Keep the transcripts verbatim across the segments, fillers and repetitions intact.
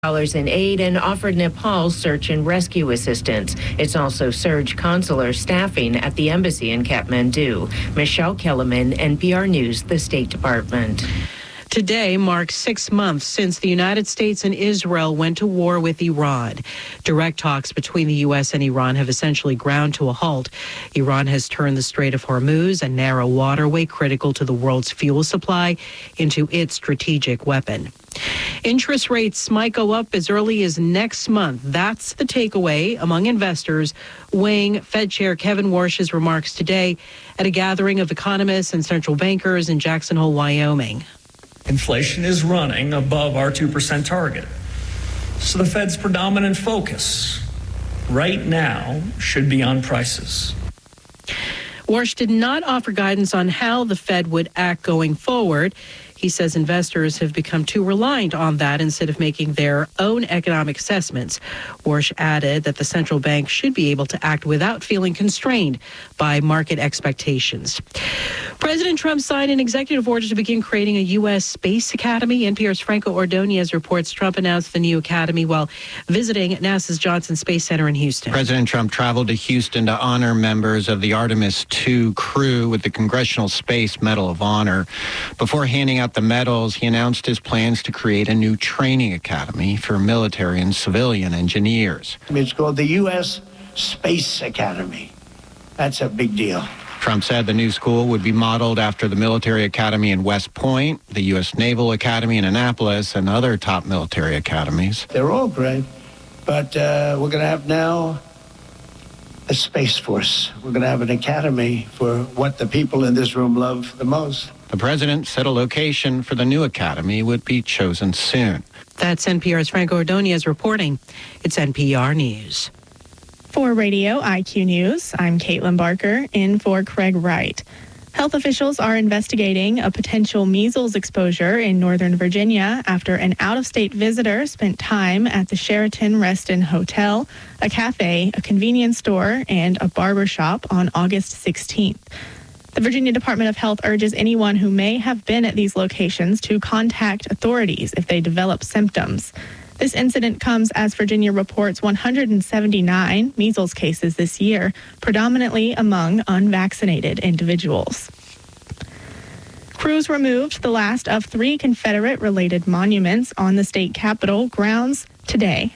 dollars in aid and offered Nepal search and rescue assistance. It's also surged consular staffing at the embassy in Kathmandu. Michelle Kellerman, N P R News, the State Department. Today marks six months since the United States and Israel went to war with Iran. Direct talks between the U S and Iran have essentially ground to a halt. Iran has turned the Strait of Hormuz, a narrow waterway critical to the world's fuel supply, into its strategic weapon. Interest rates might go up as early as next month. That's the takeaway among investors, weighing Fed Chair Kevin Warsh's remarks today at a gathering of economists and central bankers in Jackson Hole, Wyoming. Inflation is running above our two percent target. So the Fed's predominant focus right now should be on prices. Warsh did not offer guidance on how the Fed would act going forward. He says investors have become too reliant on that instead of making their own economic assessments. Warsh added that the central bank should be able to act without feeling constrained by market expectations. President Trump signed an executive order to begin creating a U S space academy. N P R's Franco Ordonez reports Trump announced the new academy while visiting NASA's Johnson Space Center in Houston. President Trump traveled to Houston to honor members of the Artemis two crew with the Congressional Space Medal of Honor. Before handing out the medals, he announced his plans to create a new training academy for military and civilian engineers. It's called the U S Space Academy. That's a big deal. Trump said the new school would be modeled after the military academy in West Point, the U S Naval Academy in Annapolis, and other top military academies. They're all great, but uh, we're going to have now a Space Force. We're going to have an academy for what the people in this room love the most. The president said a location for the new academy would be chosen soon. That's N P R's Franco Ordonez reporting. It's N P R News. For Radio I Q News, I'm Caitlin Barker, in for Craig Wright. Health officials are investigating a potential measles exposure in Northern Virginia after an out-of-state visitor spent time at the Sheraton Reston Hotel, a cafe, a convenience store, and a barber shop on August sixteenth. The Virginia Department of Health urges anyone who may have been at these locations to contact authorities if they develop symptoms. This incident comes as Virginia reports one hundred seventy-nine measles cases this year, predominantly among unvaccinated individuals. Crews removed the last of three Confederate-related monuments on the state capitol grounds today.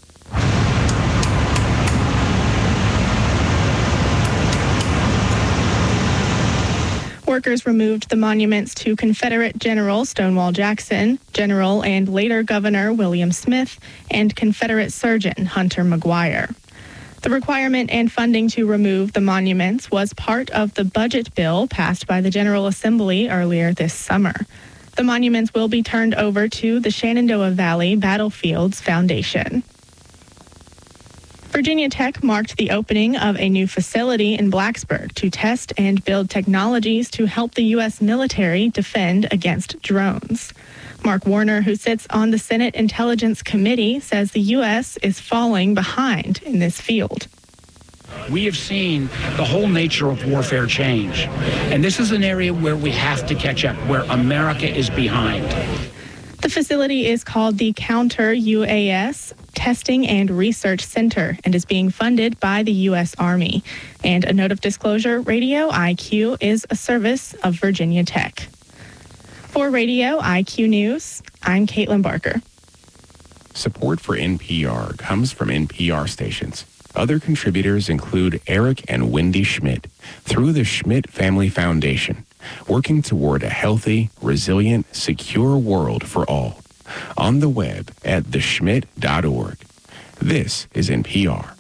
Workers removed the monuments to Confederate General Stonewall Jackson, General and later Governor William Smith, and Confederate Surgeon Hunter McGuire. The requirement and funding to remove the monuments was part of the budget bill passed by the General Assembly earlier this summer. The monuments will be turned over to the Shenandoah Valley Battlefields Foundation. Virginia Tech marked the opening of a new facility in Blacksburg to test and build technologies to help the U S military defend against drones. Mark Warner, who sits on the Senate Intelligence Committee, says the U S is falling behind in this field. We have seen the whole nature of warfare change, and this is an area where we have to catch up, where America is behind. The facility is called the Counter U A S Testing and Research Center and is being funded by the U S Army. And a note of disclosure, Radio I Q is a service of Virginia Tech. For Radio I Q News, I'm Caitlin Barker. Support for N P R comes from N P R stations. Other contributors include Eric and Wendy Schmidt through the Schmidt Family Foundation, working toward a healthy, resilient, secure world for all. On the web at the schmidt dot org. This is N P R.